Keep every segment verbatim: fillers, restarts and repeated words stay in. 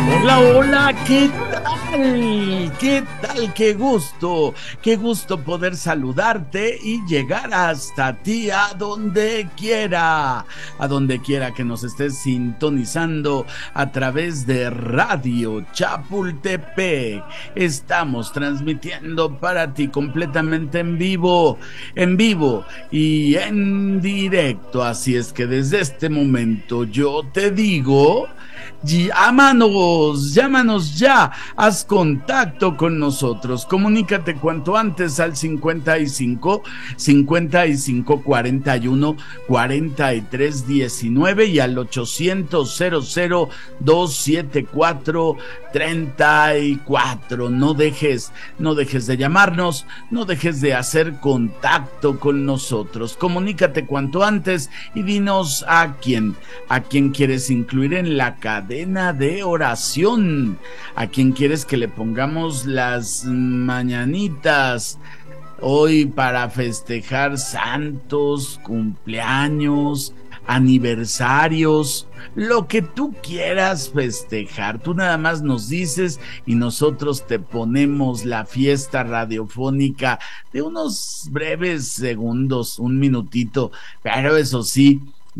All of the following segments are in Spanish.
Hola, hola, ¿qué tal? ¿Qué tal? Qué gusto, qué gusto poder saludarte y llegar hasta ti a donde quiera, a donde quiera que nos estés sintonizando a través de Radio Chapultepec. Estamos transmitiendo para ti completamente en vivo, en vivo y en directo. Así es que desde este momento yo te digo... Llámanos, llámanos ya, haz contacto con nosotros, comunícate cuanto antes al cincuenta y cinco, cincuenta y cinco, cuarenta y uno, cuarenta y tres, diecinueve y al ochocientos, cero cero, doscientos setenta y cuatro, treinta y cuatro. No dejes, no dejes de llamarnos, no dejes de hacer contacto con nosotros, comunícate cuanto antes y dinos a quién, a quién quieres incluir en la cadena de oración, a quién quieres que le pongamos las mañanitas hoy para festejar santos, cumpleaños, aniversarios, lo que tú quieras festejar. Tú nada más nos dices y nosotros te ponemos la fiesta radiofónica de unos breves segundos, un minutito, pero eso sí,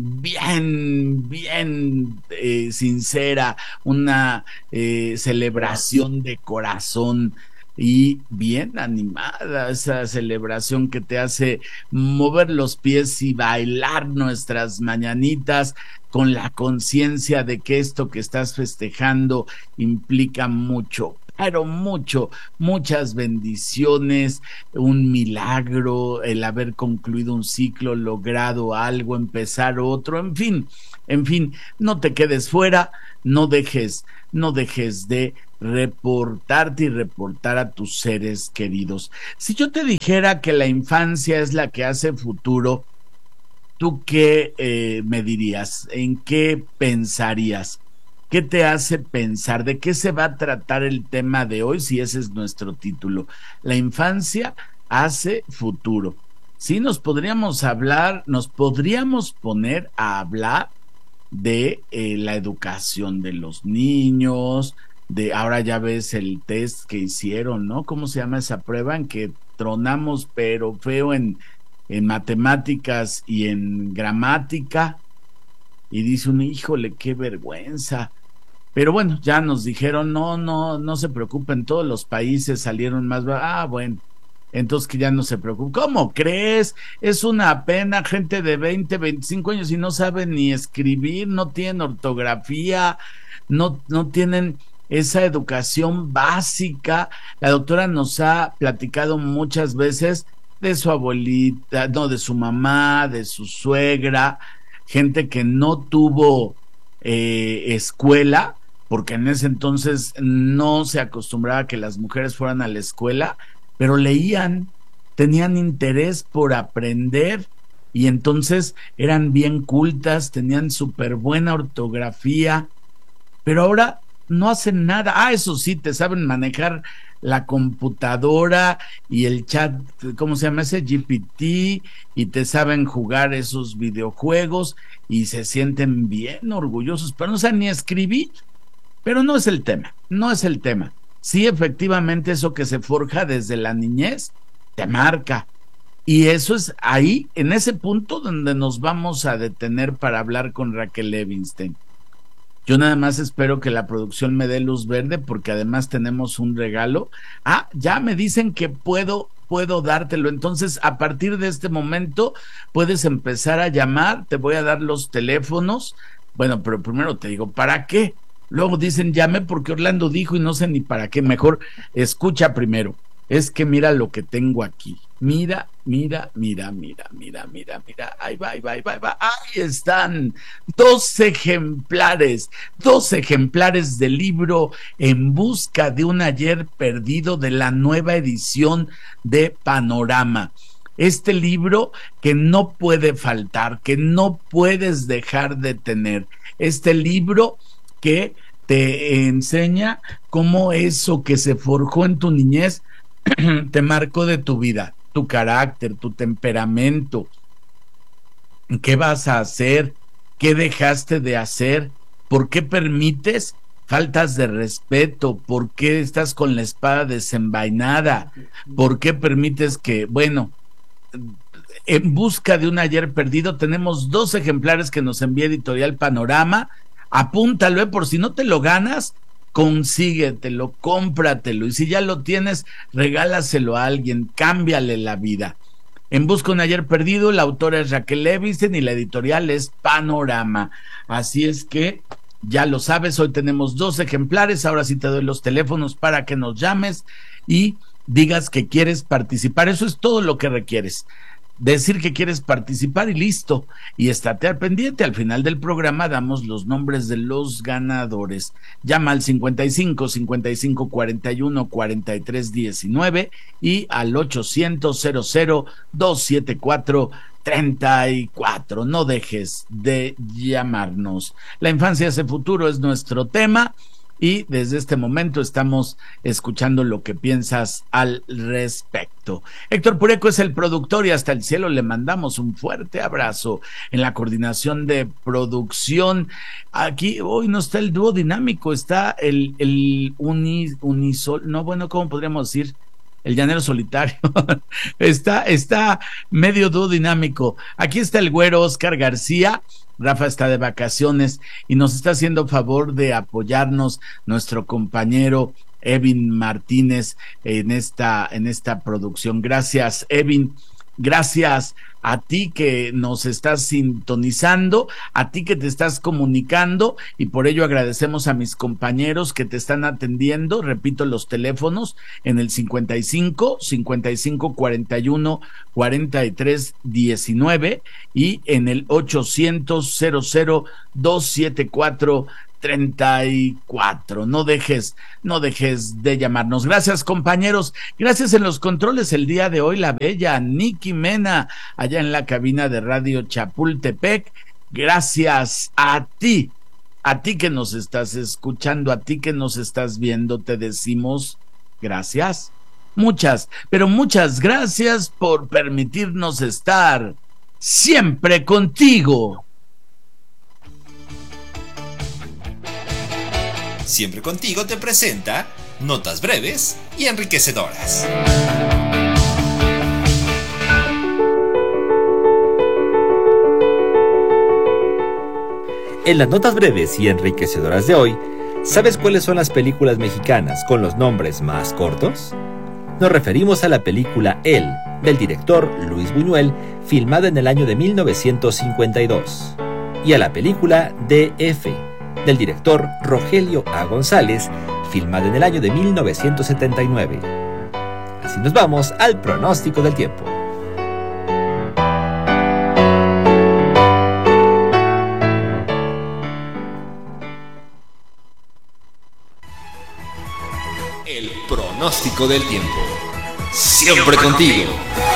bien, bien eh, sincera, una eh, celebración de corazón y bien animada, esa celebración que te hace mover los pies y bailar nuestras mañanitas con la conciencia de que esto que estás festejando implica mucho, pero mucho, muchas bendiciones, un milagro, el haber concluido un ciclo, logrado algo, empezar otro, en fin, en fin, no te quedes fuera, no dejes, no dejes de reportarte y reportar a tus seres queridos. Si yo te dijera que la infancia es la que hace futuro, ¿tú qué eh, me dirías? ¿En qué pensarías? ¿Qué te hace pensar? ¿De qué se va a tratar el tema de hoy si ese es nuestro título? La infancia hace futuro. Sí, nos podríamos hablar, nos podríamos poner a hablar de eh, la educación de los niños, de ahora ya ves el test que hicieron, ¿no? ¿Cómo se llama esa prueba en que tronamos pero feo en, en matemáticas y en gramática? Y dice uno, híjole, qué vergüenza. Pero bueno, ya nos dijeron, no, no, no se preocupen, todos los países salieron más, ah, bueno, entonces que ya no se preocupen. ¿Cómo crees? Es una pena, gente de veinte, veinticinco años y no saben ni escribir, no tienen ortografía, no, no tienen esa educación básica. La doctora nos ha platicado muchas veces de su abuelita, no, de su mamá, de su suegra, gente que no tuvo eh, escuela, porque en ese entonces no se acostumbraba a que las mujeres fueran a la escuela, pero leían, tenían interés por aprender y entonces eran bien cultas, tenían súper buena ortografía, pero ahora no hacen nada. Ah, eso sí, te saben manejar la computadora y el chat, ¿cómo se llama ese? G P T, y te saben jugar esos videojuegos y se sienten bien orgullosos, pero no saben ni escribir. Pero no es el tema, no es el tema. Sí, efectivamente, eso que se forja desde la niñez te marca. Y eso es ahí, en ese punto donde nos vamos a detener para hablar con Raquel Levinstein. Yo nada más espero que la producción me dé luz verde porque además tenemos un regalo. Ah, ya me dicen que puedo, puedo dártelo. Entonces, a partir de este momento puedes empezar a llamar. Te voy a dar los teléfonos. Bueno, pero primero te digo, ¿para qué? Luego dicen, llame porque Orlando dijo y no sé ni para qué. Mejor escucha primero. Es que mira lo que tengo aquí. Mira, mira, mira, mira, mira, mira, mira. Ahí va, ahí va, ahí va, ahí va. Ahí están dos ejemplares, dos ejemplares del libro En busca de un ayer perdido de la nueva edición de Panorama. Este libro que no puede faltar, que no puedes dejar de tener. Este libro que te enseña cómo eso que se forjó en tu niñez te marcó de tu vida, tu carácter, tu temperamento, qué vas a hacer, qué dejaste de hacer, por qué permites faltas de respeto, ¿por qué estás con la espada desenvainada? ¿Por qué permites que, bueno, En busca de un ayer perdido, tenemos dos ejemplares que nos envía Editorial Panorama, apúntalo, eh, por si no te lo ganas, consíguetelo, cómpratelo, y si ya lo tienes, regálaselo a alguien, cámbiale la vida. En busca de un ayer perdido, la autora es Raquel Levisen y la editorial es Panorama. Así es que ya lo sabes, hoy tenemos dos ejemplares, ahora sí te doy los teléfonos para que nos llames y digas que quieres participar. Eso es todo lo que requieres. Decir que quieres participar y listo. Y estate al pendiente, al final del programa damos los nombres de los ganadores. Llama al cincuenta y cinco, cincuenta y cinco, cuarenta y uno, cuarenta y tres, diecinueve y al ochocientos, cero cero, doscientos setenta y cuatro, treinta y cuatro. No dejes de llamarnos. La infancia hace futuro es nuestro tema. Y desde este momento estamos escuchando lo que piensas al respecto. Héctor Pureco es el productor y hasta el cielo le mandamos un fuerte abrazo. En la coordinación de producción, aquí hoy no está el dúo dinámico, está el, el uni, unisol, no, bueno, ¿cómo podríamos decir? El llanero solitario. está, está medio dúo dinámico. Aquí está el güero Oscar García. Rafa está de vacaciones y nos está haciendo favor de apoyarnos nuestro compañero Evin Martínez en esta, en esta producción. Gracias, Evin. Gracias a ti que nos estás sintonizando, a ti que te estás comunicando, y por ello agradecemos a mis compañeros que te están atendiendo. Repito los teléfonos en el cincuenta y cinco, cincuenta y cinco, cuarenta y uno, cuarenta y tres, diecinueve y en el ochocientos, cero cero, doscientos setenta y cuatro, treinta y cuatro. No dejes, no dejes de llamarnos. Gracias, compañeros. Gracias en los controles el día de hoy, la bella Nikki Mena, allá en la cabina de Radio Chapultepec. Gracias a ti, a ti que nos estás escuchando, a ti que nos estás viendo, te decimos gracias. Muchas, pero muchas gracias por permitirnos estar siempre contigo. Siempre contigo te presenta notas breves y enriquecedoras. En las notas breves y enriquecedoras de hoy, ¿sabes cuáles son las películas mexicanas con los nombres más cortos? Nos referimos a la película El, del director Luis Buñuel, filmada en el año de mil novecientos cincuenta y dos, y a la película D F, del director Rogelio A. González, filmada en el año de mil novecientos setenta y nueve. Así nos vamos al pronóstico del tiempo. El pronóstico del tiempo. Siempre contigo.